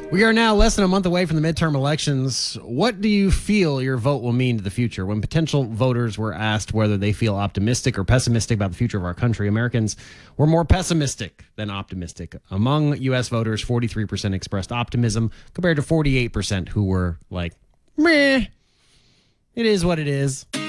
We are now less than a month away from the midterm elections. What do you feel your vote will mean to the future? When potential voters were asked whether they feel optimistic or pessimistic about the future of our country, Americans were more pessimistic than optimistic. Among U.S. voters, 43% expressed optimism compared to 48% who were like, meh, it is what it is.